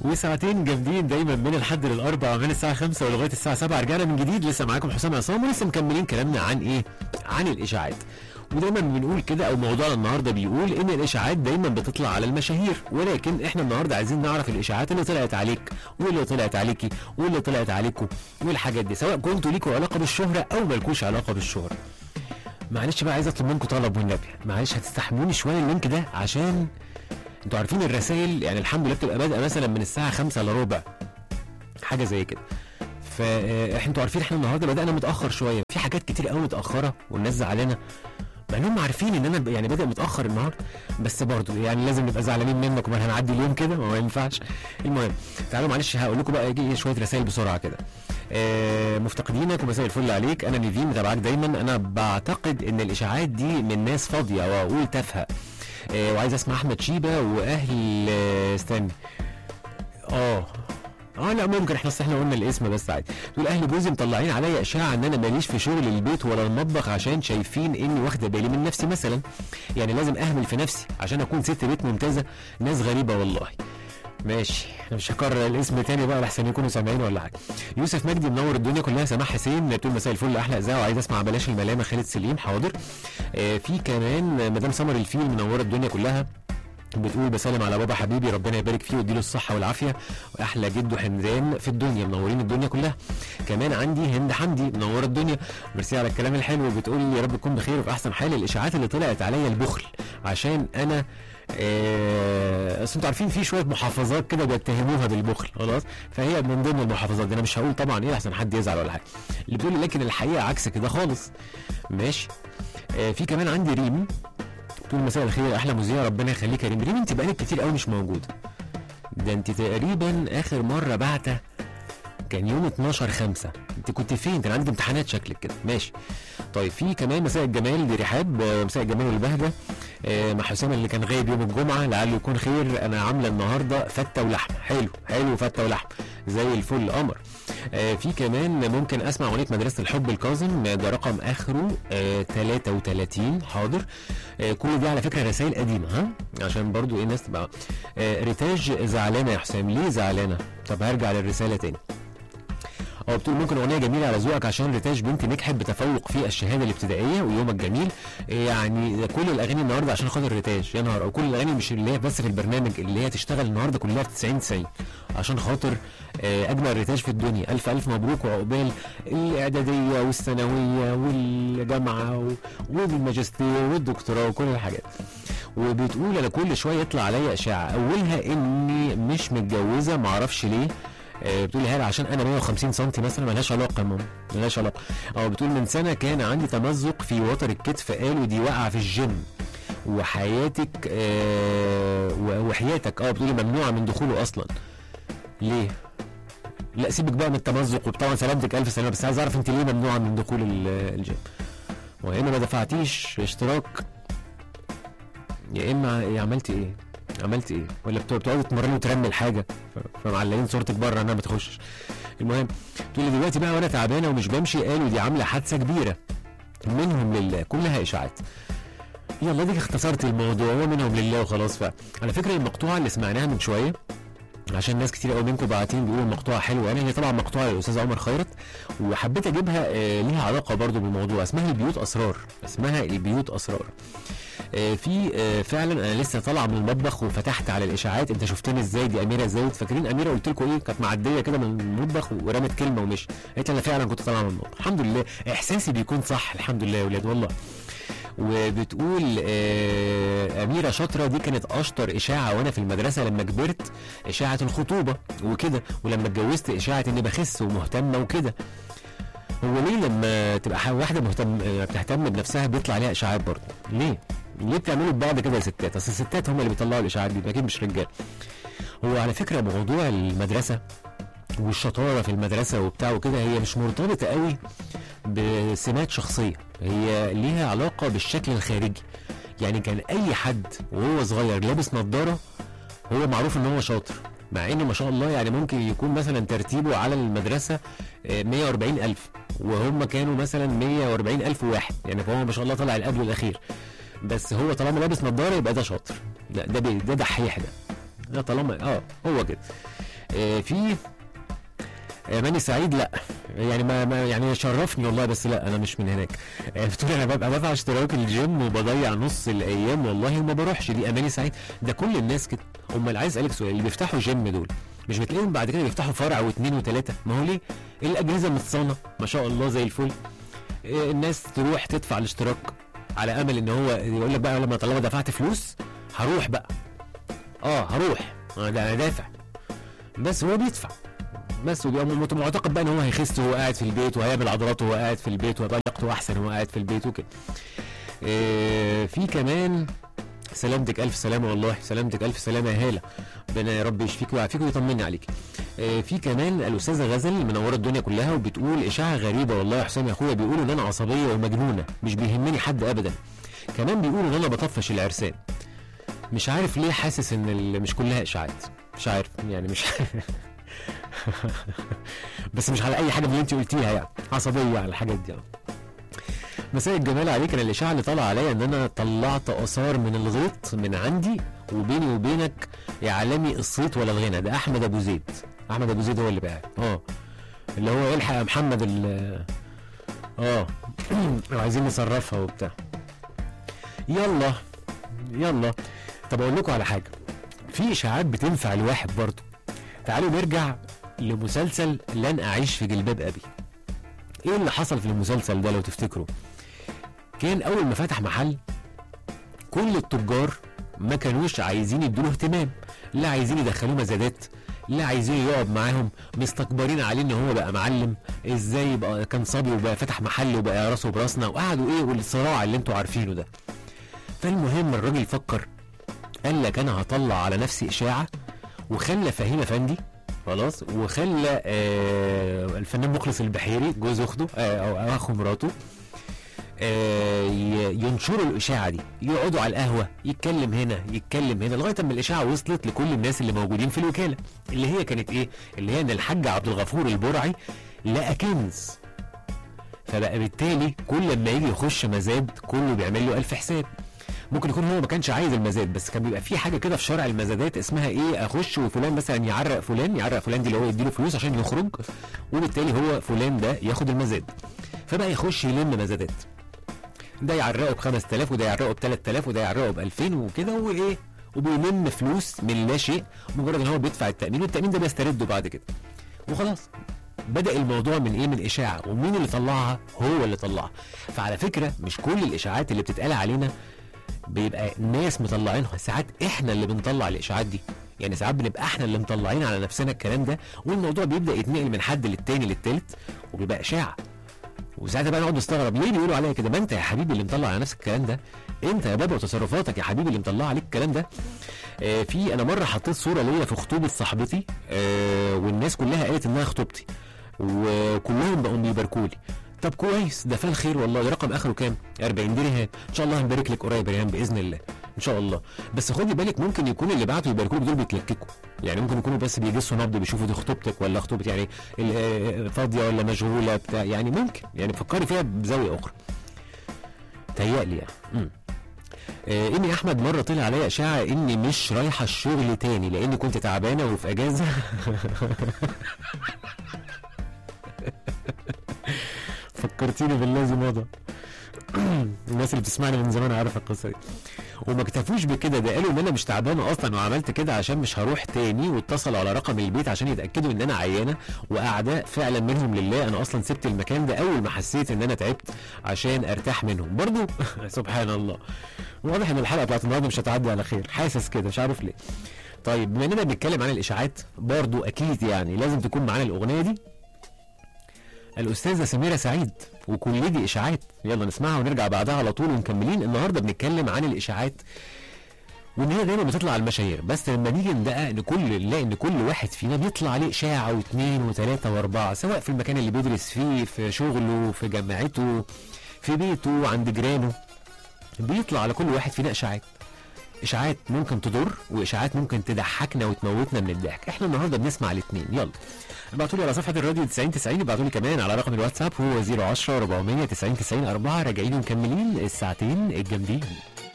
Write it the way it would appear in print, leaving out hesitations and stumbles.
وساعتين جامدين دايما من الحد للاربع من الساعه 5 ولغايه الساعه 7. رجعنا من جديد، لسه معاكم حسام عصام ولسه مكملين كلامنا عن ايه؟ عن الاشاعات. ودايما بنقول كده، او موضوعنا النهارده بيقول ان الاشاعات دايما بتطلع على المشاهير، ولكن احنا النهارده عايزين نعرف الاشاعات اللي طلعت عليك واللي طلعت عليكي واللي طلعت عليكم والحاجات دي، سواء كنتوا ليكوا علاقه بالشهره او مالكوش علاقه بالشهره. معلش بقى، عايز اطلب منكم طلب والنبي، معلش هتستحملوني شويه اللينك ده، عشان انتوا عارفين الرسائل يعني الحمد لله بتبقى بادئه مثلا من الساعه 5 الا ربع، حاجه زي كده. فاحنا انتوا عارفين احنا النهارده بدانا متاخر شويه، في حاجات كتير قوي متاخره والناس زعلانه، مع انهم عارفين ان انا يعني بادئ متاخر النهارده، بس برضه يعني لازم نبقى زعلانين منك، وما هنعدي اليوم كده ما ينفعش. المهم تعالوا معلش هقول لكم بقى يجي شويه رسائل بسرعه كده. مفتقدينك ومساء الفل عليك، انا نيفين متابعاك دايما. انا بعتقد ان الاشاعات دي من ناس فاضيه واقول تافهه. وعايز اسمع احمد شيبه واهل استني لا ممكن احنا قلنا الاسم بس عادي. تقول اهل جوزي مطلعين عليا اشاعه ان انا ماليش في شغل البيت ولا المطبخ، عشان شايفين اني واخده بالي من نفسي مثلا، يعني لازم اهمل في نفسي عشان اكون ست بيت ممتازه. ناس غريبه والله. ماشي، انا مش هكرر الاسم تاني بقى لحسن يكونوا سامعين ولا حاجه. يوسف مجدي منور الدنيا كلها. سماح حسين بتقول مساء الفل احلى اذاعه، وعايز اسمع بلاش الملامه خالد سليم. حاضر. في كمان مدام سمر الفيل منوره الدنيا كلها، بتقول بسلم على بابا حبيبي ربنا يبارك فيه ويديله الصحه والعافيه، واحلى جده حمدان في الدنيا، منورين الدنيا كلها. كمان عندي هند حمدي منوره الدنيا، ميرسي على الكلام الحلو، بتقول يا رب تكون بخير وفي احسن حال. الاشاعات اللي طلعت عليا البخل، عشان انا اصل انتوا عارفين في شويه محافظات كده بيتهموها بالبخل خلاص، فهي من ضمن المحافظات دي. انا مش هقول طبعا ايه احسن حد يزعل ولا حاجه اللي بتقول، لكن الحقيقه عكس كده خالص. ماشي. في كمان عندي ريم تقول مساء الخير احلى مذيع، ربنا يخليك يا ريم. ريم انت بقالك كتير قوي مش موجوده، ده انت تقريبا اخر مره بعته كان يوم 12/5. انت كنت فين؟ كان عندك امتحانات شكلك كده. ماشي. طيب في كمان مساء الجمال دي رحاب، مساء الجمال والبهجه مع حسام اللي كان غايب يوم الجمعه، لعله يكون خير. انا عامله النهارده فته ولحمه. حلو فته ولحمه زي الفل قمر. في كمان ممكن اسمع اغنيه مدرسه الحب الكاظم، ده رقم اخره 33. حاضر. كل دي على فكره رسائل قديمه، ها عشان برضو ايه الناس تبقى. ريتاج زعلانه يا حسام، ليه زعلانه؟ طب هرجع للرساله تاني. بتقول ممكن اغنيه جميله على ذوقك، عشان ريتاج بنتي نجحت بتفوق في الشهاده الابتدائيه ويومك جميل. يعني كل الاغاني النهارده عشان خاطر ريتاج يا نهار، او كل الاغاني مش اللي هي بس في البرنامج، اللي هي تشتغل النهارده كلها في 90 عشان خاطر اجمل ريتاج في الدنيا. الف مبروك، وعقبال الاعداديه والثانويه والجامعه والماجستير والدكتوراه وكل الحاجات. وبتقول انا كل شويه يطلع عليا اشاعه، اولها اني مش متجوزه معرفش ليه. بتقول هل عشان انا 150 سم مثلا؟ ملهاش علاقه يا ماما، ملهاش علاقه. بتقول من سنه كان عندي تمزق في وتر الكتف، قالوا دي واقعه في الجيم وحياتك وحياتك بتقولي ممنوعه من دخوله اصلا. ليه؟ لا سيبك بقى من التمزق، وطبعا سلامتك الف سلامه، بس عايز اعرف انت ليه ممنوعه من دخول الجيم؟ ويا اما ما دفعتيش اشتراك، يا اما عملتي ايه؟ ولا بتقعدي تمرني وترمي الحاجه فمعلقين صورتك بره انها ما تخشش. المهم تقول لي دلوقتي بقى وانا تعبانه ومش بمشي، قالوا دي عامله حادثه كبيره. منهم لله، كلها اشاعات. يلا ديك اختصرت الموضوع، هو منهم لله وخلاص. على فكره المقطوعه اللي سمعناها من شويه، عشان ناس كتير قوي منكم باعتين بيقولوا المقطوعه حلوه، يعني هي طبعا مقطوعه للاستاذ عمر خيرت، وحبيت اجيبها ليها علاقه برضو بالموضوع. اسمها البيوت اسرار. في فعلا انا لسه طالعه من المطبخ وفتحت على الاشاعات. انت شفتني ازاي؟ دي اميره زايد. فاكرين اميره قلت لكم ايه؟ كانت معديه كده من المطبخ ورمت كلمه ومشي، قالت انا فعلا كنت طالعه من المطبخ. الحمد لله احساسي بيكون صح، الحمد لله يا ولاد والله. وبتقول اميره شاطره، دي كانت اشطر اشاعه وانا في المدرسه لما كبرت، اشاعه الخطوبه وكده، ولما اتجوزت اشاعه اني بخس ومهتمه وكده. هو ليه لما تبقى واحده بتهتم بنفسها بيطلع عليها اشاعات برضه؟ ليه بتعملوا ببعض كده يا ستات؟ اصل الستات هم اللي بيطلعوا الاشاعات دي، اكيد مش رجال. هو على فكره موضوع المدرسه والشطاره في المدرسه وبتاع وكده، هي مش مرتبطه قوي بسمات شخصيه، هي ليها علاقه بالشكل الخارجي. يعني كان اي حد وهو صغير لابس نظاره هو معروف ان هو شاطر، مع انه ما شاء الله يعني ممكن يكون مثلا ترتيبه على المدرسه 140,000 وهم كانوا مثلا 140,000 واحد، يعني فهو ما شاء الله طلع القبل الاخير، بس هو طالما لابس نظاره يبقى ده شاطر. لا ده دحيح، ده طالما هو كده. في ماني سعيد، لا يعني ما يعني شرفني والله، بس لا انا مش من هناك. بتقول انا ببقى بدفع اشتراك الجيم وبضيع نص الايام والله وما بروحش. دي اماني سعيد؟ ده كل الناس كده. امال عايز اسالك سؤال، اللي بيفتحوا جيم دول مش بتلاقيهم بعد كده بيفتحوا فرع واثنين وثلاثه؟ ما هو ليه؟ الاجهزه متصانه ما شاء الله زي الفل، الناس تروح تدفع الاشتراك على امل ان هو يقول لك بقى لما طالما دفعت فلوس هروح بقى. هروح ده انا دافع، بس هو بيدفع بس، وبيبقى معتقد بقى ان هو هيخس وهو قاعد في البيت، وهيعمل عضلاته وهو قاعد في البيت، وهيبقى لياقته احسن وهو قاعد في البيت وكده. في كمان سلامتك الف سلامه، والله سلامتك الف سلامه يا هاله، ربنا يا رب يشفيك ويعافيك ويطمني عليك. في كمان الاستاذه غزل منوره الدنيا كلها وبتقول اشاعه غريبه والله يا حسام يا اخويا، بيقولوا ان انا عصبيه ومجنونه، مش بيهمني حد ابدا. كمان بيقولوا ان انا بطفش العرسان. مش عارف ليه حاسس ان مش كلها اشاعات، مش عارف يعني، مش بس مش على اي حاجه من اللي انت قلتيها يعني، عصبيه على الحاجات دي. مساء الجمال عليك. انا الاشاعه اللي طالعه عليا ان انا طلعت اثار من الغيط من عندي، وبيني وبينك يا عالمي الصيت ولا الغنى. ده احمد ابو زيد، احمد ابو زيد هو اللي باعت اللي هو يلحق يا محمد عايزين نصرفها وبتاع. يلا يلا. طب اقول لكم على حاجه، في اشاعات بتنفع لواحد برضه. تعالوا نرجع لمسلسل لن اعيش في جلباب ابي. ايه اللي حصل في المسلسل ده لو تفتكروا؟ كان اول ما فتح محل كل التجار ما كانوش عايزين يدوله اهتمام، لا عايزين يدخلوه مزادات، لا عايزين يقعد معاهم، مستكبرين عليه ان هو بقى معلم، ازاي يبقى كان صبي وبقى فتح محل وبقى راسه براسنا، وقعدوا والصراع اللي انتوا عارفينه ده. فالمهم الراجل فكر، قال لك انا هطلع على نفسي اشاعه، وخلى فهيم افندي خلاص، وخلى الفنان مخلص البحيري جوز اخته او اخو مراته ينشروا الاشاعه دي، يقعدوا على القهوه يتكلم هنا يتكلم هنا، لغايه اما الاشاعه وصلت لكل الناس اللي موجودين في الوكاله، اللي هي كانت ايه؟ اللي هي ان الحاج عبد الغفور البرعي لقى كنز. فبقى بالتالي كل ما يجي يخش مزاد كله بيعمل له 1000 حساب. ممكن يكون هو ما كانش عايز المزاد، بس كان بيبقى في حاجه كده في شرع المزادات اسمها ايه، اخش وفلان مثلا يعرق فلان دي اللي هو يديله فلوس عشان يخرج، وبالتالي هو فلان ده ياخد المزاد. فبقى يخش يلم مزادات، ده يعرقه ب 5000 وده يعرقه ب 3000 وده يعرقه ب 2000 وكده، وايه، وبيلم فلوس من لا شيء، مجرد ان هو بيدفع التامين، والتامين ده بيسترده بعد كده وخلاص. بدأ الموضوع من ايه؟ من اشاعه، ومين اللي طلعها؟ هو اللي طلعها. فعلى فكره مش كل الاشاعات اللي بتتقال علينا بيبقى ناس مطلعينها، ساعات احنا اللي بنطلع الاشاعات دي، يعني ساعات بنبقى احنا اللي مطلعين على نفسنا الكلام ده، والموضوع بيبدا يتنقل من حد للتاني للتالت وبيبقى اشاعه. وساعتها بقى نقعد نستغرب ليه بيقولوا عليا كده؟ ما انت يا حبيبي اللي مطلع على نفسك الكلام ده، انت يا بابا وتصرفاتك يا حبيبي اللي مطلع عليك الكلام ده. في انا مره حطيت صوره ليا في خطوبه صاحبتي، والناس كلها قالت انها خطوبتي، وكلهم بقوا بيباركوا لي. طب كويس، ده فال خير والله. ده رقم اخره كام؟ 40 درهم. ان شاء الله هنبارك لك قريب يا ريان باذن الله ان شاء الله. بس خدي بالك ممكن يكون اللي بعتوا يباركوا لك دول بيتلككوا، يعني ممكن يكونوا بس بيجسوا نبض، بيشوفوا دي خطوبتك ولا خطوبه يعني فاضيه ولا مشغوله بتاع، يعني ممكن يعني فكري فيها بزاويه اخرى. تهيألي يعني. اني احمد مره طلع عليا اشاعه اني مش رايحه الشغل تاني لاني كنت تعبانه وفي اجازه. فكرتيني بالذي مضى. الناس اللي بتسمعني من زمان عارفه القصه دي. وما اكتفوش بكده، ده قالوا ان انا مش تعبانه اصلا وعملت كده عشان مش هروح تاني، واتصلوا على رقم البيت عشان يتاكدوا ان انا عيانه واعداء فعلا منهم لله. انا اصلا سبت المكان ده اول ما حسيت ان انا تعبت عشان ارتاح منهم برضو. سبحان الله. واضح ان الحلقه بتاعت النهارده مش هتعدي على خير، حاسس كده مش عارف ليه. طيب بما اننا بنتكلم عن الاشاعات برضو اكيد يعني لازم تكون معانا الاغنيه دي، الأستاذة سميرة سعيد وكل دي إشاعات. يلا نسمعها ونرجع بعدها على طول ومكملين. النهاردة بنتكلم عن الإشاعات وإن هي دايما بتطلع على المشاهير، بس لما نيجي ندقق نلاقي إن كل واحد فينا بيطلع عليه إشاعة واثنين وثلاثة وأربعة، سواء في المكان اللي بيدرس فيه، في شغله، في جامعته، في بيته، عند جيرانه، بيطلع على كل واحد فينا إشاعات. إشاعات ممكن تضر وإشاعات ممكن تضحكنا وتموتنا من الضحك. إحنا النهارده بنسمع الاثنين. يلا ابعتوا لي على صفحه الراديو 9090، ابعتوا لي كمان على رقم الواتساب هو 010 400 90 90 4. راجعين ومكملين الساعتين الجامدين.